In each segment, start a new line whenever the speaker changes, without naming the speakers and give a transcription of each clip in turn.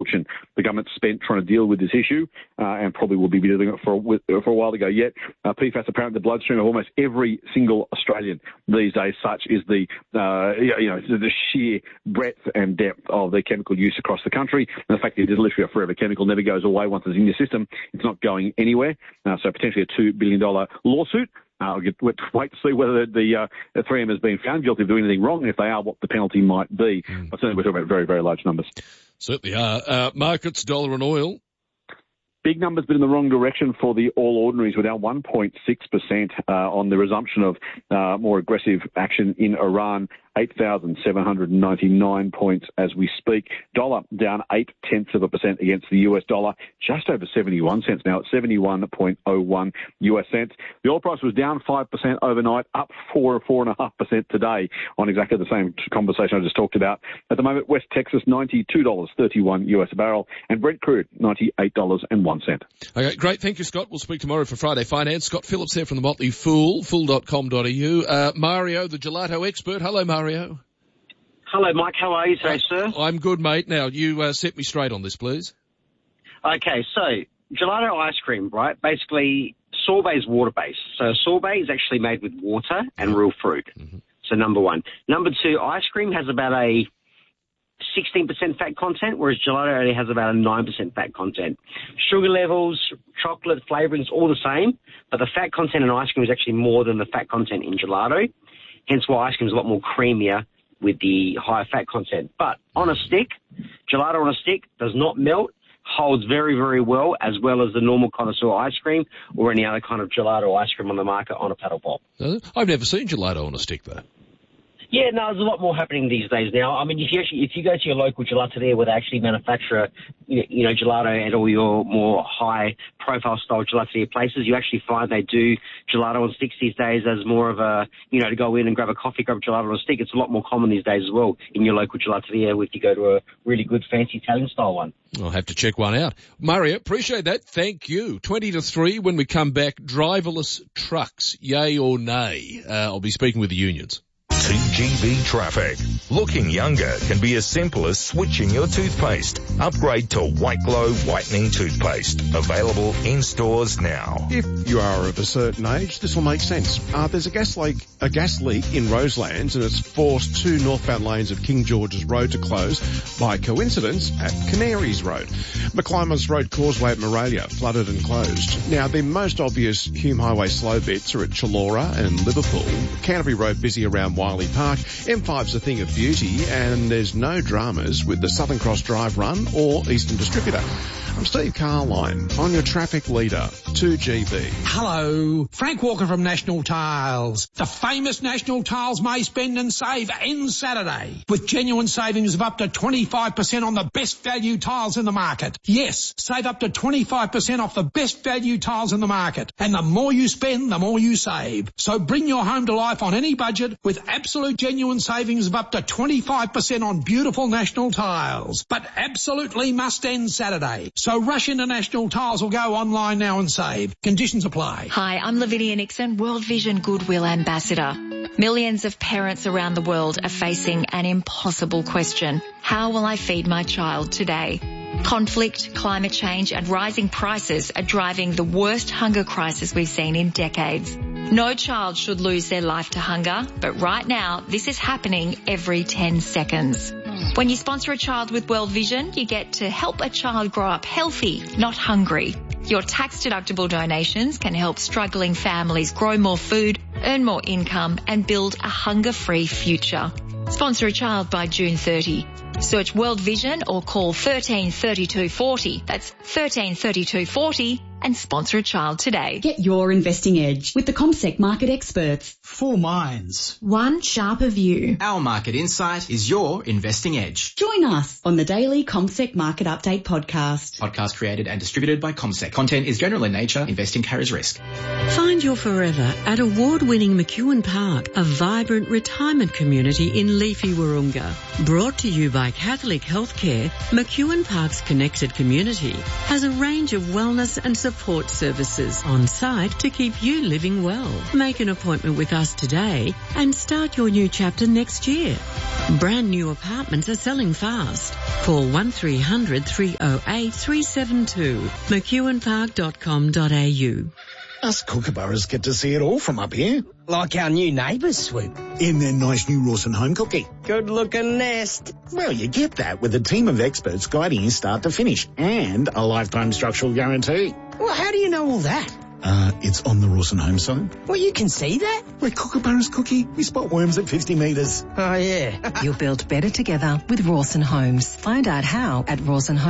attention the government spent trying to deal with this issue, and probably will be doing it for a while to go yet. PFAS apparent in the bloodstream of almost every single Australian these days. Such is the sheer breadth and depth of the chemical use across the country. And the fact that it is literally a forever chemical, never goes away once it's in your system. It's not going anywhere. So potentially a $2 billion lawsuit. We'll wait to see whether the 3M has been found guilty of doing anything wrong. If they are, what the penalty might be. But certainly we're talking about very, very large numbers.
Certainly are. Markets, dollar and oil.
Big numbers, but in the wrong direction for the All Ordinaries. We're down 1.6% on the resumption of more aggressive action in Iran. 8,799 points as we speak. Dollar down 0.8% against the US dollar, just over 71 cents now at 71.01 US cents. The oil price was down 5% overnight, up 4.5% today on exactly the same conversation I just talked about. At the moment, West Texas, $92.31 US a barrel, and Brent crude, $98.01.
Okay, great. Thank you, Scott. We'll speak tomorrow for Friday Finance. Scott Phillips here from the Motley Fool, fool.com.au. Mario, the gelato expert. Hello, Mario.
Hello, Mike. How are you today, sir?
I'm good, mate. Now, you set me straight on this, please.
Okay, so gelato ice cream, right? Basically, sorbet is water-based. So sorbet is actually made with water and real fruit. Mm-hmm. So number one. Number two, ice cream has about a 16% fat content, whereas gelato only has about a 9% fat content. Sugar levels, chocolate, flavorings, all the same, but the fat content in ice cream is actually more than the fat content in gelato. Hence why ice cream is a lot more creamier with the higher fat content. But on a stick, gelato on a stick does not melt, holds very, very well as the normal connoisseur ice cream or any other kind of gelato ice cream on the market on a paddle pop.
I've never seen gelato on a stick, though.
Yeah, no, there's a lot more happening these days now. I mean, if you go to your local gelateria where they actually manufacture, gelato at all your more high-profile style gelateria places, you actually find they do gelato on sticks these days as more of a, to go in and grab a coffee, grab gelato on a stick. It's a lot more common these days as well in your local gelateria if you go to a really good fancy Italian-style one.
I'll have to check one out. Mario, appreciate that. Thank you. 20-3 when we come back. Driverless trucks, yay or nay? I'll be speaking with the unions.
TGV traffic. Looking younger can be as simple as switching your toothpaste. Upgrade to White Glow Whitening Toothpaste. Available in stores now.
If you are of a certain age, this will make sense. There's a gas leak in Roselands, and it's forced two northbound lanes of King George's Road to close by coincidence at Canaries Road. McClymonds Road Causeway at Moralia flooded and closed. Now, the most obvious Hume Highway slow bits are at Chullora and Liverpool. Canterbury Road busy around Wiley Park. M5's a thing of beauty, and there's no dramas with the Southern Cross Drive run or Eastern Distributor. I'm Steve Carline on your traffic leader, 2GB.
Hello, Frank Walker from National Tiles. The famous National Tiles May Spend and Save ends Saturday with genuine savings of up to 25% on the best value tiles in the market. Yes, save up to 25% off the best value tiles in the market. And the more you spend, the more you save. So bring your home to life on any budget with absolute genuine savings of up to 25% on beautiful National Tiles. But absolutely must end Saturday. So rush into National Tiles or go online now and save. Conditions apply.
Hi, I'm Lavinia Nixon, World Vision Goodwill Ambassador. Millions of parents around the world are facing an impossible question. How will I feed my child today? Conflict, climate change and rising prices are driving the worst hunger crisis we've seen in decades. No child should lose their life to hunger, but right now this is happening every 10 seconds. When you sponsor a child with World Vision, you get to help a child grow up healthy, not hungry. Your tax-deductible donations can help struggling families grow more food, earn more income and build a hunger-free future. Sponsor a child by June 30. Search World Vision or call 133240. That's 133240 and sponsor a child today.
Get your investing edge with the CommSec market experts.
4 minds.
One sharper view.
Our market insight is your investing edge.
Join us on the daily CommSec Market Update podcast.
Podcast created and distributed by CommSec. Content is general in nature. Investing carries risk.
Find your forever at award-winning McEwen Park, a vibrant retirement community in leafy Wahroonga. Brought to you by Catholic Healthcare, McEwen Park's connected community has a range of wellness and support services on site to keep you living well. Make an appointment with us today and start your new chapter next year. Brand new apartments are selling fast. Call 1300 308 372. McEwenPark.com.au.
Us kookaburras get to see it all from up here.
Like our new neighbours, Swoop.
In their nice new Rawson home cookie.
Good-looking nest.
Well, you get that with a team of experts guiding you start to finish and a lifetime structural guarantee.
Well, how do you know all that?
It's on the Rawson home site.
Well, you can see that?
We're kookaburras, Cookie. We spot worms at 50 metres.
Oh, yeah.
You'll build better together with Rawson Homes. Find out how at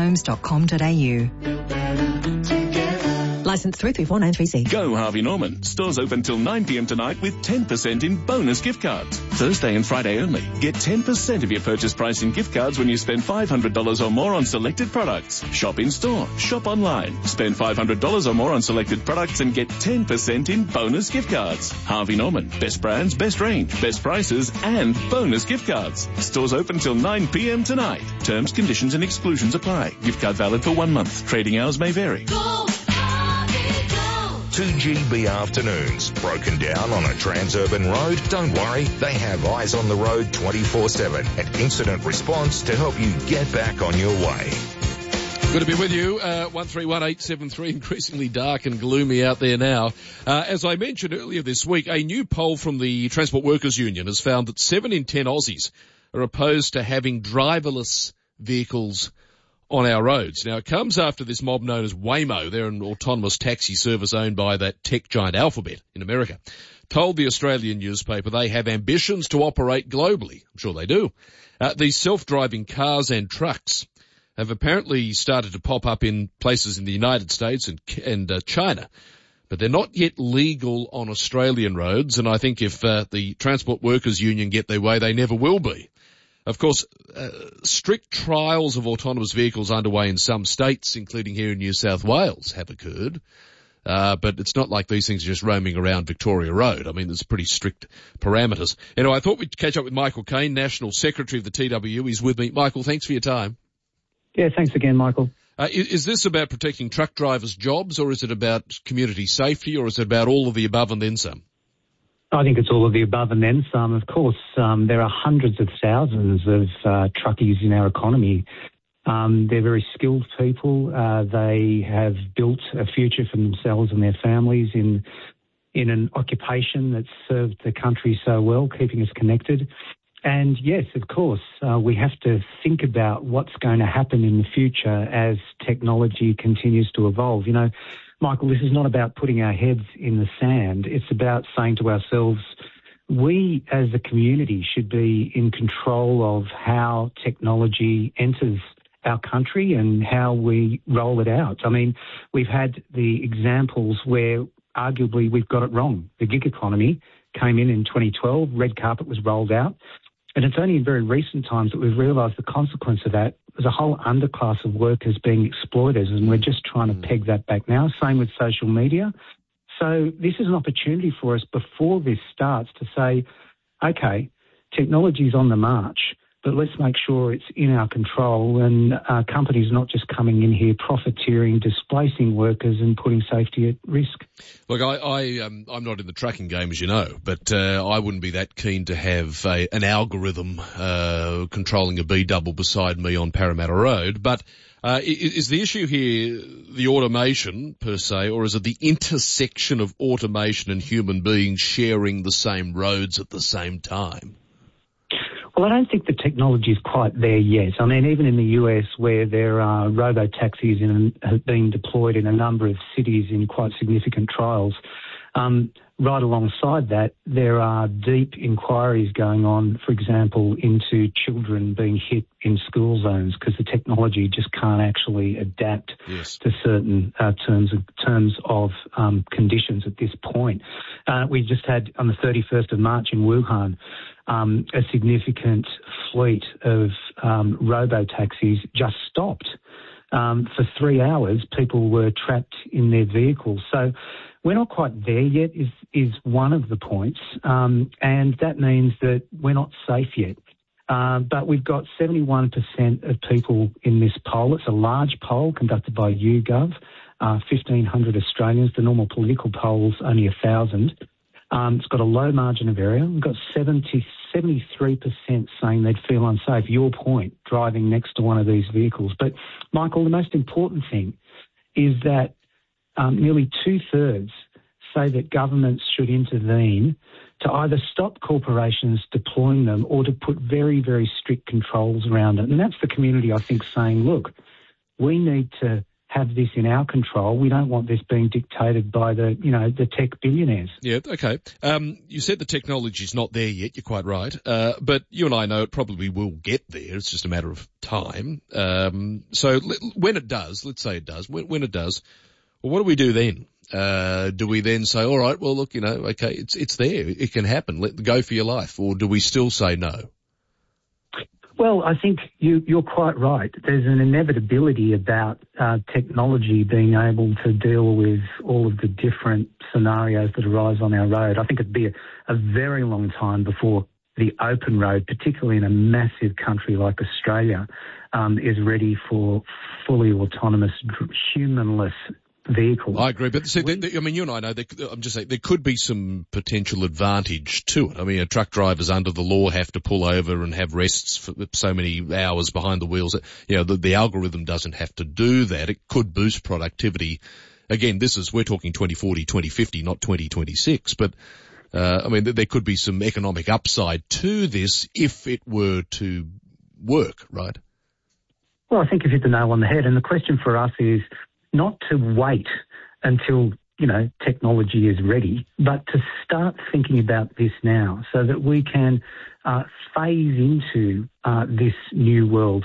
rawsonhomes.com.au. Licence 334930C.
Go Harvey Norman. Stores open till 9 p.m. tonight with 10% in bonus gift cards. Thursday and Friday only. Get 10% of your purchase price in gift cards when you spend $500 or more on selected products. Shop in store. Shop online. Spend $500 or more on selected products and get 10% in bonus gift cards. Harvey Norman. Best brands, best range, best prices, and bonus gift cards. Stores open till 9 p.m. tonight. Terms, conditions, and exclusions apply. Gift card valid for 1 month. Trading hours may vary.
2GB afternoons. Broken down on a transurban road? Don't worry, they have eyes on the road 24/7 and incident response to help you get back on your way.
Good to be with you. 131873, increasingly dark and gloomy out there now. As I mentioned earlier this week, a new poll from the Transport Workers Union has found that 7 in 10 Aussies are opposed to having driverless vehicles on our roads. Now, it comes after this mob known as Waymo, they're an autonomous taxi service owned by that tech giant Alphabet in America, told the Australian newspaper they have ambitions to operate globally. I'm sure they do. These self-driving cars and trucks have apparently started to pop up in places in the United States and China, but they're not yet legal on Australian roads, and I think if the Transport Workers Union get their way, they never will be. Of course, strict trials of autonomous vehicles underway in some states, including here in New South Wales, have occurred. But it's not like these things are just roaming around Victoria Road. I mean, there's pretty strict parameters. Anyway, I thought we'd catch up with Michael Kane, National Secretary of the TWU. He's with me. Michael, thanks for your time.
Yeah, thanks again, Michael.
Is this about protecting truck drivers' jobs, or is it about community safety, or is it about all of the above and then some?
I think it's all of the above and then some. Of course, there are hundreds of thousands of truckies in our economy. They're very skilled people. They have built a future for themselves and their families in an occupation that's served the country so well, keeping us connected. And yes, of course, we have to think about what's going to happen in the future as technology continues to evolve. You know, Michael, this is not about putting our heads in the sand. It's about saying to ourselves, we as a community should be in control of how technology enters our country and how we roll it out. I mean, we've had the examples where arguably we've got it wrong. The gig economy came in 2012, red carpet was rolled out. And it's only in very recent times that we've realised the consequence of that. There's a whole underclass of workers being exploited, and we're just trying to peg that back now. Same with social media. So this is an opportunity for us before this starts to say, okay, technology's on the march, but let's make sure it's in our control and companies not just coming in here profiteering, displacing workers and putting safety at risk.
Look, I'm not in the trucking game, as you know, but I wouldn't be that keen to have an algorithm controlling a B-double beside me on Parramatta Road. But is the issue here the automation per se, or is it the intersection of automation and human beings sharing the same roads at the same time?
Well, I don't think the technology is quite there yet. I mean, even in the US, where there are robo-taxis have been deployed in a number of cities in quite significant trials, right alongside that, there are deep inquiries going on, for example, into children being hit in school zones because the technology just can't actually adapt to certain terms of conditions at this point. We just had, on the 31st of March in Wuhan, a significant fleet of robo-taxis just stopped. For 3 hours, people were trapped in their vehicles. So we're not quite there yet is one of the points, and that means that we're not safe yet. But we've got 71% of people in this poll. It's a large poll conducted by YouGov. 1,500 Australians. The normal political poll's only 1,000. It's got a low margin of error. We've got 73% saying they'd feel unsafe. Your point, driving next to one of these vehicles. But, Michael, the most important thing is that nearly 2/3 say that governments should intervene to either stop corporations deploying them or to put very, very strict controls around it. And that's the community, I think, saying, look, we need to have this in our control. We don't want this being dictated by the tech billionaires.
Yeah, okay. You said the technology's not there yet. You're quite right. But you and I know it probably will get there. It's just a matter of time. So when it does, let's say it does, when it does, well, what do we do then? Do we then say, all right, well, look, okay, it's there. It can happen. Go for your life. Or do we still say no?
Well, I think you're quite right. There's an inevitability about technology being able to deal with all of the different scenarios that arise on our road. I think it'd be a very long time before the open road, particularly in a massive country like Australia, is ready for fully autonomous, humanless vehicles.
I agree, but see, you and I know, I'm just saying, there could be some potential advantage to it. I mean, truck drivers under the law have to pull over and have rests for so many hours behind the wheels. The algorithm doesn't have to do that. It could boost productivity. Again, we're talking 2040, 2050, not 2026, but there could be some economic upside to this if it were to work, right?
Well, I think you've hit the nail on the head, and the question for us is not to wait until, technology is ready, but to start thinking about this now so that we can phase into this new world.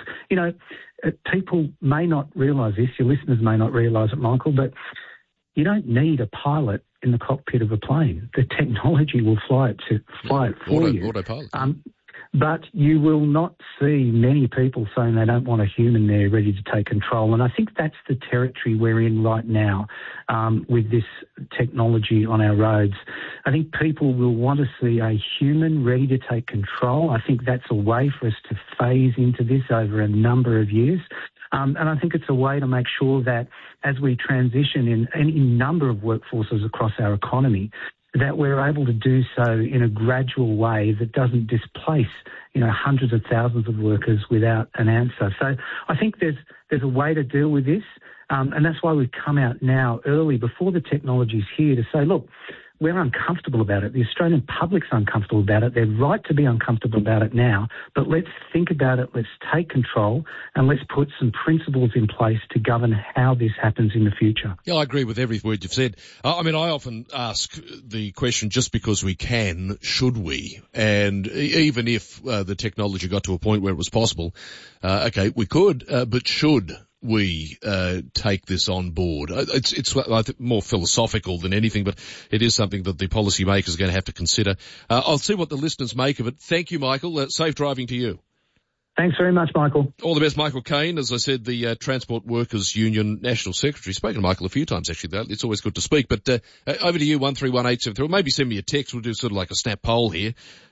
People may not realise this, your listeners may not realise it, Michael, but you don't need a pilot in the cockpit of a plane. The technology will fly it for you.
Autopilot.
But you will not see many people saying they don't want a human there ready to take control. And I think that's the territory we're in right now with this technology on our roads. I think people will want to see a human ready to take control. I think that's a way for us to phase into this over a number of years. And I think it's a way to make sure that as we transition in any number of workforces across our economy, that we're able to do so in a gradual way that doesn't displace, hundreds of thousands of workers without an answer. So I think there's a way to deal with this, and that's why we've come out now early before the technology's here to say, look, we're uncomfortable about it. The Australian public's uncomfortable about it. They're right to be uncomfortable about it now, but let's think about it, let's take control, and let's put some principles in place to govern how this happens in the future.
Yeah, I agree with every word you've said. I often ask the question, just because we can, should we? And even if the technology got to a point where it was possible, okay, we could, but should we take this on board? It's I think more philosophical than anything, but it is something that the policymakers are going to have to consider. I'll see what the listeners make of it. Thank you, Michael. Safe driving to you.
Thanks very much, Michael.
All the best, Michael Caine. As I said, the Transport Workers Union National Secretary. Spoken to Michael a few times, actually, though. It's always good to speak. But over to you, 131873. Maybe send me a text. We'll do sort of like a snap poll here.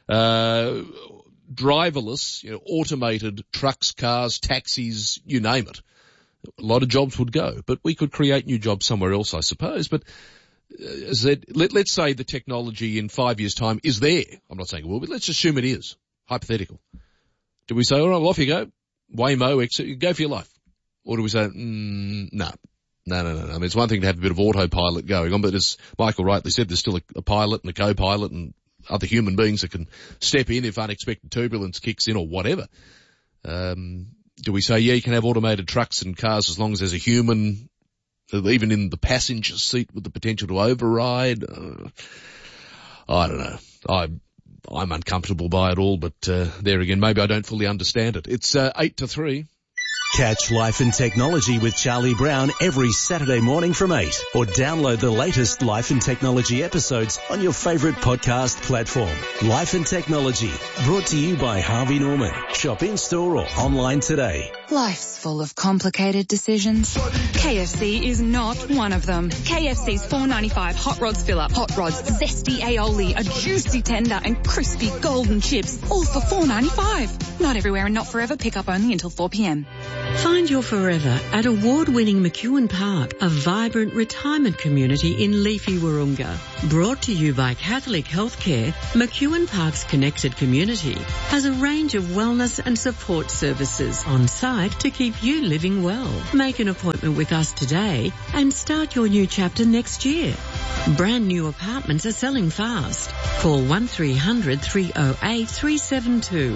Driverless, automated trucks, cars, taxis, you name it. A lot of jobs would go, but we could create new jobs somewhere else, I suppose. But let's say the technology in 5 years' time is there. I'm not saying it will, but let's assume it is. Hypothetical. Do we say, all right, well, off you go, Waymo, exit, go for your life? Or do we say, no. I mean, it's one thing to have a bit of autopilot going on, but as Michael rightly said, there's still a pilot and a co-pilot and other human beings that can step in if unexpected turbulence kicks in or whatever. Do we say, yeah, you can have automated trucks and cars as long as there's a human, even in the passenger seat with the potential to override? I don't know. I'm uncomfortable by it all, but there again, maybe I don't fully understand it. It's 8 to 3.
Catch Life and Technology with Charlie Brown every Saturday morning from 8, or download the latest Life and Technology episodes on your favourite podcast platform. Life and Technology, brought to you by Harvey Norman. Shop in-store or online today.
Life's full of complicated decisions. KFC is not one of them. KFC's $4.95 Hot Rods Fill-Up. Hot Rods, zesty aioli, a juicy tender and crispy golden chips, all for $4.95. Not everywhere and not forever. Pick up only until 4 p.m.
Find your forever at award-winning McEwen Park, a vibrant retirement community in leafy Wahroonga. Brought to you by Catholic Healthcare, McEwen Park's connected community has a range of wellness and support services on site to keep you living well. Make an appointment with us today and start your new chapter next year. Brand new apartments are selling fast. Call 1300 308 372.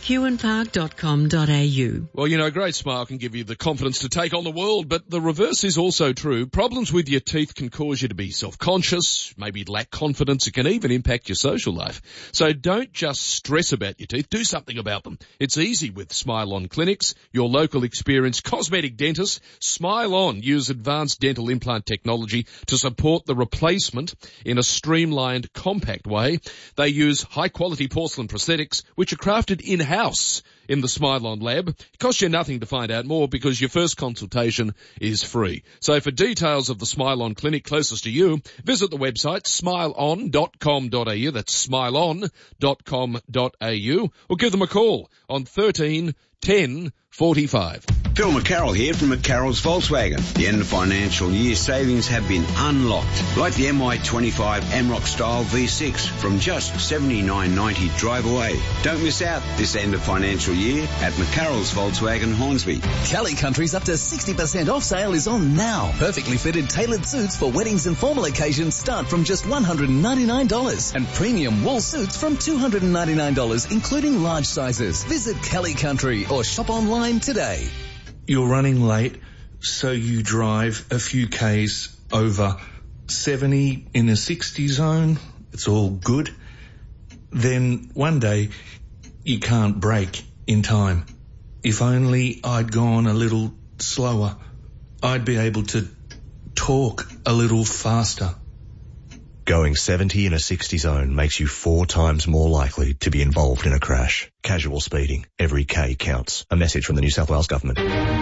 McEwenpark.com.au.
Well, you know, a great smile can give you the confidence to take on the world, but the reverse is also true. Problems with your teeth can cause you to be self-conscious, maybe lack confidence. It can even impact your social life. So don't just stress about your teeth. Do something about them. It's easy with Smile On Clinics, your local experienced cosmetic dentist. Smile On use advanced dental implant technology to support the replacement in a streamlined, compact way. They use high-quality porcelain prosthetics, which are crafted in-house in the Smile On lab. It costs you nothing to find out more because your first consultation is free. So for details of the Smile On clinic closest to you, visit the website smileon.com.au. That's smileon.com.au, or give them a call on 13 10 45.
Phil McCarroll here from McCarroll's Volkswagen. The end of financial year savings have been unlocked, like the MY25 MROC style V6 from just $79.90 drive away. Don't miss out this end of financial year at McCarroll's Volkswagen Hornsby.
Kelly Country's up to 60% off sale is on now. Perfectly fitted tailored suits for weddings and formal occasions start from just $199, and premium wool suits from $299, including large sizes. Visit Kelly Country or shop online today.
You're running late, so you drive a few Ks over 70 in a 60 zone. It's all good. Then one day you can't brake in time. If only I'd gone a little slower, I'd be able to talk a little faster.
Going 70 in a 60 zone makes you 4 times more likely to be involved in a crash. Casual speeding. Every K counts. A message from the New South Wales Government.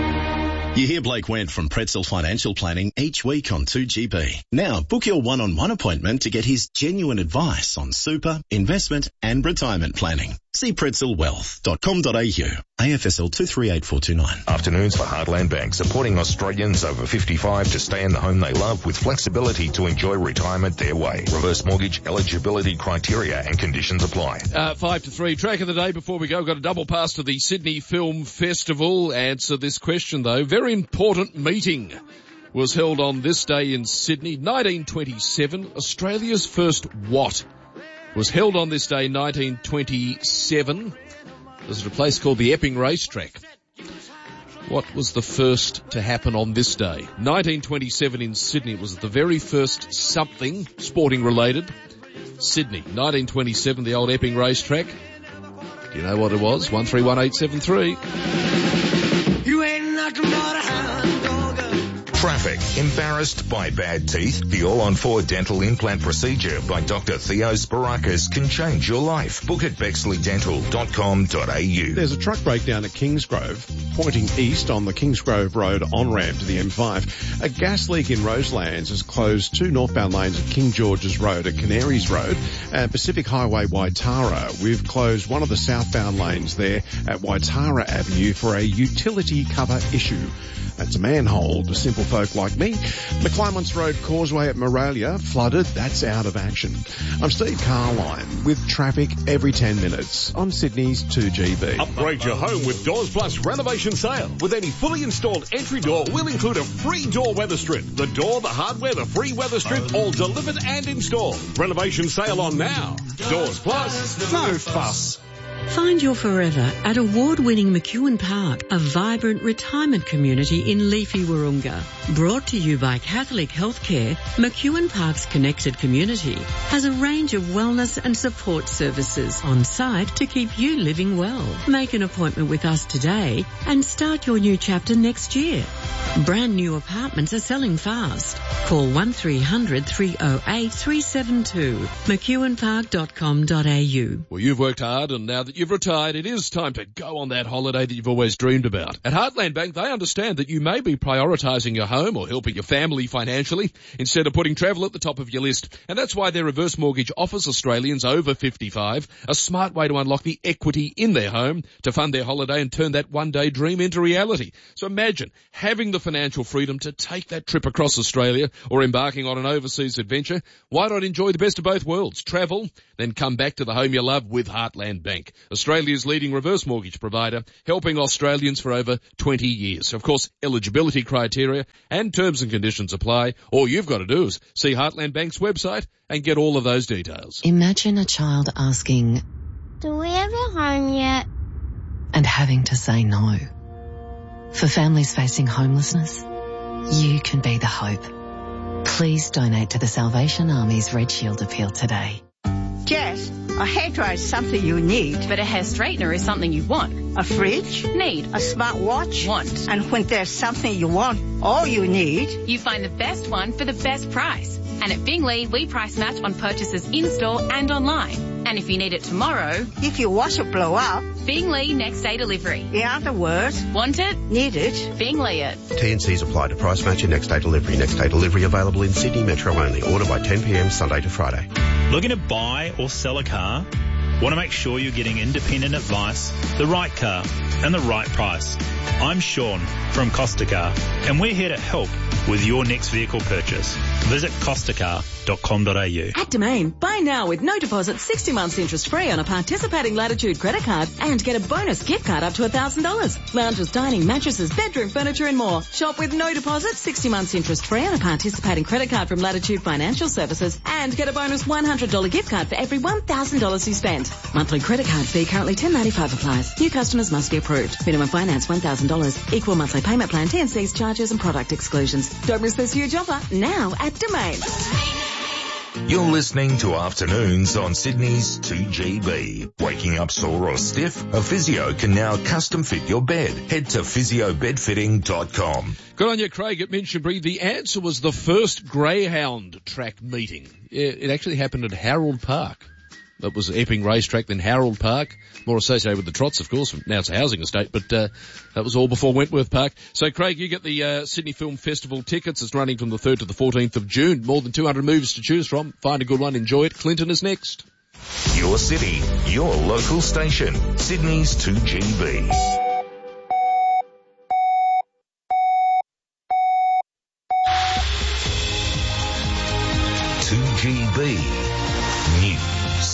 You hear Blake Wendt from Pretzel Financial Planning each week on 2GB. Now, book your one-on-one appointment to get his genuine advice on super, investment and retirement planning. See pretzelwealth.com.au. AFSL 238429.
Afternoons for Heartland Bank, supporting Australians over 55 to stay in the home they love with flexibility to enjoy retirement their way. Reverse mortgage eligibility criteria and conditions apply.
5 to 3. Track of the day before we go. Got a double pass to the Sydney Film Festival. Answer this question though. Very important meeting was held on this day in Sydney. 1927. Australia's first what was held on this day, 1927. This is a place called the Epping Racetrack. What was the first to happen on this day? 1927 in Sydney. It was the very first something sporting related. Sydney, 1927, the old Epping Racetrack. Do you know what it was? 131873.
You ain't nothing but a hound dog. Traffic. Embarrassed by bad teeth? The All-on-4 dental implant procedure by Dr. Theo Sparakis can change your life. Book at bexleydental.com.au.
There's a truck breakdown at Kingsgrove, pointing east on the Kingsgrove Road on-ramp to the M5. A gas leak in Roselands has closed 2 northbound lanes of King George's Road at Canaries Road and Pacific Highway Waitara. We've closed one of the southbound lanes there at Waitara Avenue for a utility cover issue. That's a manhole to simple folk like me. McClymonts Road Causeway at Moralia, flooded. That's out of action. I'm Steve Carline with traffic every 10 minutes on Sydney's 2GB.
Upgrade your home with Doors Plus renovation sale. With any fully installed entry door, we'll include a free door weather strip. The door, the hardware, the free weather strip, all delivered and installed. Renovation sale on now. Doors Plus, no fuss.
Find your forever at award-winning McEwen Park, a vibrant retirement community in leafy Wahroonga. Brought to you by Catholic Healthcare, McEwen Park's connected community has a range of wellness and support services on site to keep you living well. Make an appointment with us today and start your new chapter next year. Brand new apartments are selling fast. Call 1300 308 372. McEwenpark.com.au.
Well, you've worked hard, and now that you've retired, it is time to go on that holiday that you've always dreamed about. At Heartland Bank, they understand that you may be prioritising your home or helping your family financially instead of putting travel at the top of your list. And that's why their reverse mortgage offers Australians over 55 a smart way to unlock the equity in their home to fund their holiday and turn that one-day dream into reality. So imagine having the financial freedom to take that trip across Australia or embarking on an overseas adventure. Why not enjoy the best of both worlds? Travel, then come back to the home you love with Heartland Bank, Australia's leading reverse mortgage provider, helping Australians for over 20 years. Of course, eligibility criteria and terms and conditions apply. All you've got to do is see Heartland Bank's website and get all of those details.
Imagine a child asking,
"Do we have a home yet?"
and having to say no. For families facing homelessness, you can be the hope. Please donate to the Salvation Army's Red Shield appeal today.
Jess, a hairdryer is something you need.
But a hair straightener is something you want.
A fridge?
Need.
A smartwatch?
Want.
And when there's something you want, all you need,
you find the best one for the best price. And at Bingley, we price match on purchases in-store and online. And if you need it tomorrow,
if your washer blow up,
Bingley next day delivery.
In other words,
want it?
Need it?
Bingley it.
T&Cs apply to price match and next day delivery. Next day delivery available in Sydney Metro only. Order by 10 p.m. Sunday to Friday.
Looking to buy or sell a car? Want to make sure you're getting independent advice, the right car and the right price. I'm Sean from Costa Car, and we're here to help with your next vehicle purchase. Visit costacar.com.au.
At Domain, buy now with no deposit, 60 months interest free on a participating Latitude credit card and get a bonus gift card up to $1,000. Lounges, dining, mattresses, bedroom furniture and more. Shop with no deposit, 60 months interest free on a participating credit card from Latitude Financial Services and get a bonus $100 gift card for every $1,000 you spend. Monthly credit card fee currently $10.95 applies. New customers must be approved. Minimum finance $1,000. Equal monthly payment plan, T&Cs, charges and product exclusions. Don't miss this huge offer now at Domain.
You're listening to Afternoons on Sydney's 2GB. Waking up sore or stiff? A physio can now custom fit your bed. Head to physiobedfitting.com.
Good on you, Craig at Minchinbury. The answer was the first Greyhound track meeting. It actually happened at Harold Park. That was Epping Racetrack, then Harold Park, more associated with the Trots, of course. Now it's a housing estate, but that was all before Wentworth Park. So, Craig, you get the Sydney Film Festival tickets. It's running from the 3rd to the 14th of June. More than 200 movies to choose from. Find a good one, enjoy it. Clinton is next.
Your city, your local station. Sydney's 2GB. News.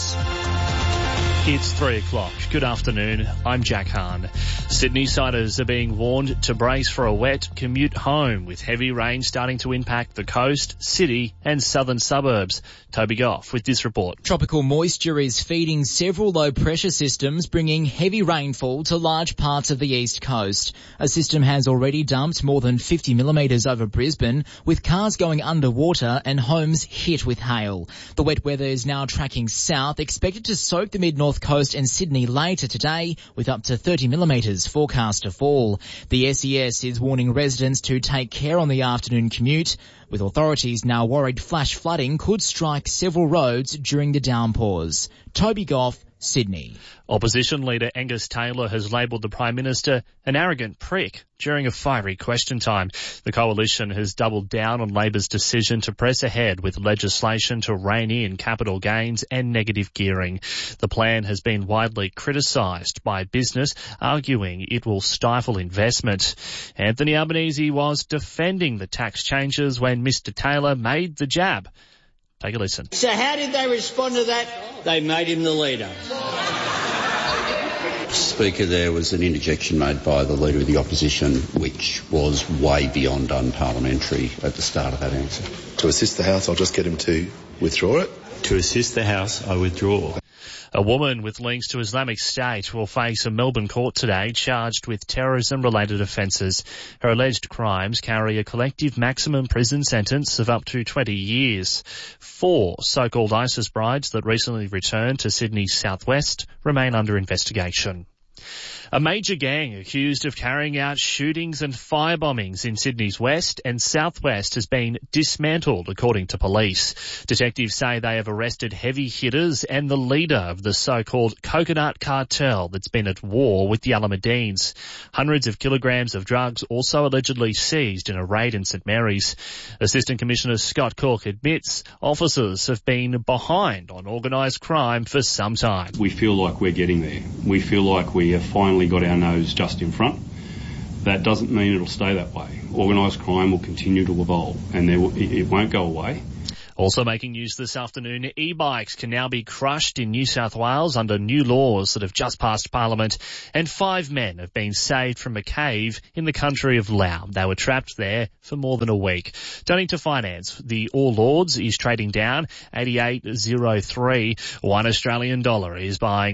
It's 3 o'clock. Good afternoon. I'm Jack Hahn. Sydney siders are being warned to brace for a wet commute home with heavy rain starting to impact the coast, city and southern suburbs. Toby Goff with this report.
Tropical moisture is feeding several low pressure systems, bringing heavy rainfall to large parts of the east coast. A system has already dumped more than 50 millimetres over Brisbane, with cars going underwater and homes hit with hail. The wet weather is now tracking south, expected to soak the mid-north coast and Sydney later today, with up to 30 millimetres forecast to fall. The SES is warning residents to take care on the afternoon commute, with authorities now worried flash flooding could strike several roads during the downpours. Toby Goff, Sydney.
Opposition leader Angus Taylor has labelled the Prime Minister an arrogant prick during a fiery question time. The coalition has doubled down on Labor's decision to press ahead with legislation to rein in capital gains and negative gearing. The plan has been widely criticised by business, arguing it will stifle investment. Anthony Albanese was defending the tax changes when Mr Taylor made the jab. Take a listen.
So how did they respond to that? They made him the leader.
Speaker, there was an interjection made by the Leader of the Opposition which was way beyond unparliamentary at the start of that answer.
To assist the House, I'll just get him to withdraw it.
To assist the House, I withdraw.
A woman with links to Islamic State will face a Melbourne court today charged with terrorism-related offences. Her alleged crimes carry a collective maximum prison sentence of up to 20 years. 4 so-called ISIS brides that recently returned to Sydney's southwest remain under investigation. A major gang accused of carrying out shootings and fire bombings in Sydney's west and southwest has been dismantled, according to police. Detectives say they have arrested heavy hitters and the leader of the so-called Coconut Cartel that's been at war with the Alameddines. Hundreds of kilograms of drugs also allegedly seized in a raid in St Mary's. Assistant Commissioner Scott Cook admits officers have been behind on organised crime for some time.
We feel like we're getting there. We feel like we have finally got our nose just in front. That doesn't mean it'll stay that way. Organised crime will continue to evolve and it won't go away.
Also making news this afternoon, e-bikes can now be crushed in New South Wales under new laws that have just passed Parliament, and 5 men have been saved from a cave in the country of Laos. They were trapped there for more than a week. Turning to finance, the All Ords is trading down 88.03. $1 Australian dollar is buying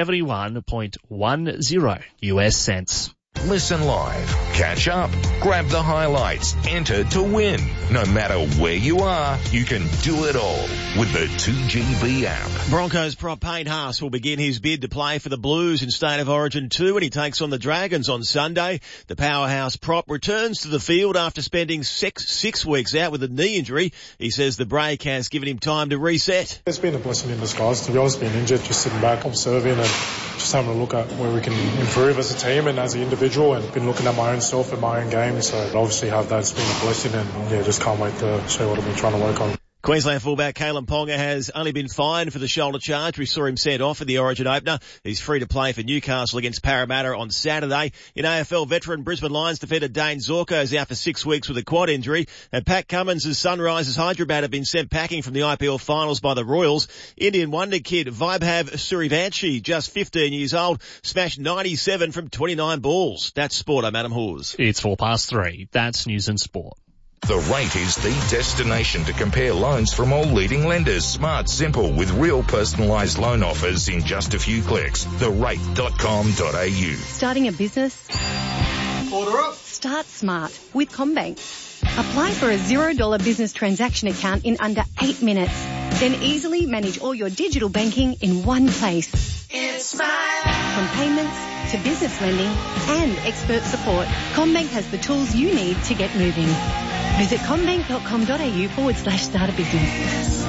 71.10 US cents.
Listen live, catch up, grab the highlights, enter to win. No matter where you are, you can do it all with the 2GB app.
Broncos prop Payne Haas will begin his bid to play for the Blues in State of Origin 2 when he takes on the Dragons on Sunday. The powerhouse prop returns to the field after spending six weeks out with a knee injury. He says the break has given him time to reset.
It's been a blessing in disguise, to be honest, being injured, just sitting back, observing and just having a look at where we can improve as a team and as an individual, and been looking at my own self and my own game. So obviously have that. It's been a blessing, and just can't wait to show what I've been trying to work on.
Queensland fullback Kalen Ponga has only been fined for the shoulder charge. We saw him sent off in the Origin opener. He's free to play for Newcastle against Parramatta on Saturday. In AFL, veteran Brisbane Lions defender Dane Zorko is out for 6 weeks with a quad injury. And Pat Cummins' Sunrisers Hyderabad have been sent packing from the IPL finals by the Royals. Indian wonder kid Vaibhav Suryavanshi, just 15 years old, smashed 97 from 29 balls. That's sport. I'm Adam Hawes.
It's 3:04. That's news and sport.
The Rate is the destination to compare loans from all leading lenders. Smart, simple, with real personalised loan offers in just a few clicks. therate.com.au.
Starting a business?
Order up.
Start smart with CommBank. Apply for a $0 business transaction account in under 8 minutes. Then easily manage all your digital banking in one place.
It's smart.
From payments to business lending and expert support, CommBank has the tools you need to get moving. Visit commbank.com.au/start a business.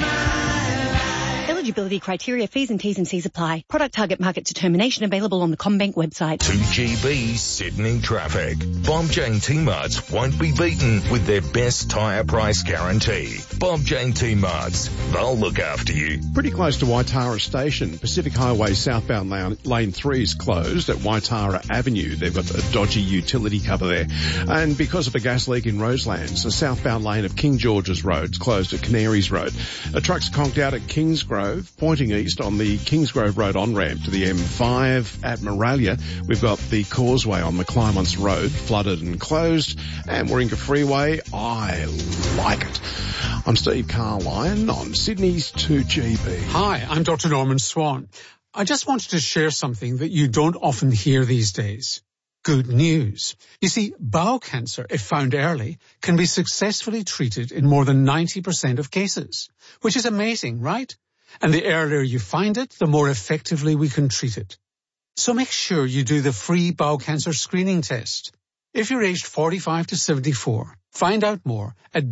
Eligibility criteria, fees and T's and C's apply. Product target market determination available on the CommBank website.
2GB Sydney traffic. Bob Jane T-Marts won't be beaten with their best tyre price guarantee. Bob Jane T-Marts, they'll look after you.
Pretty close to Waitara Station, Pacific Highway southbound lane 3 is closed at Waitara Avenue. They've got a dodgy utility cover there. And because of a gas leak in Roselands, the southbound lane of King George's Road is closed at Canaries Road. A truck's conked out at Kingsgrove, pointing east on the Kingsgrove Road on-ramp to the M5 at Moralia. We've got the causeway on the Clymonts Road flooded and closed, and Warringah Freeway. I like it. I'm Steve Carlyon on Sydney's 2GB.
Hi, I'm Dr. Norman Swan. I just wanted to share something that you don't often hear these days. Good news. You see, bowel cancer, if found early, can be successfully treated in more than 90% of cases, which is amazing, right? And the earlier you find it, the more effectively we can treat it. So make sure you do the free bowel cancer screening test. If you're aged 45 to 74, find out more at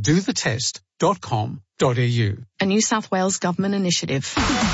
dothetest.com.au.
A New South Wales government initiative.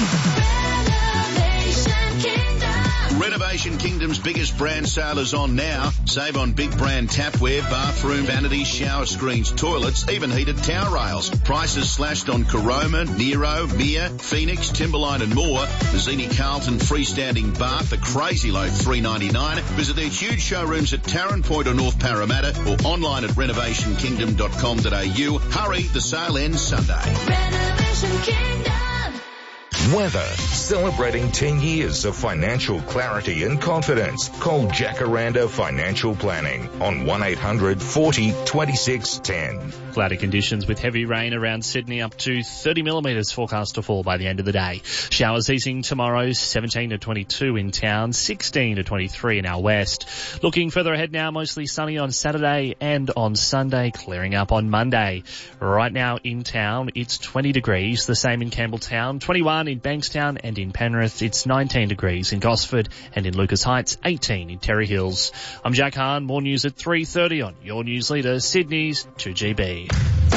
Renovation Kingdom's biggest brand sale is on now. Save on big brand tapware, bathroom vanities, shower screens, toilets, even heated towel rails. Prices slashed on Caroma, Nero, Mia, Phoenix, Timberline and more. The Zini Carlton freestanding bath, the crazy low $3.99. Visit their huge showrooms at Tarrant Point or North Parramatta or online at renovationkingdom.com.au. Hurry, the sale ends Sunday.
Renovation Kingdom.
Weather. Celebrating 10 years of financial clarity and confidence. Call Jacaranda Financial Planning on 1800 40 26 10.
Cloudy conditions with heavy rain around Sydney, up to 30 millimetres forecast to fall by the end of the day. Showers easing tomorrow, 17 to 22 in town, 16 to 23 in our west. Looking further ahead now, mostly sunny on Saturday and on Sunday, clearing up on Monday. Right now in town, it's 20 degrees, the same in Campbelltown, 21 in in Bankstown and in Penrith. It's 19 degrees in Gosford and in Lucas Heights, 18 in Terry Hills. I'm Jack Hahn. More news at 3:30 on your news leader, Sydney's 2GB.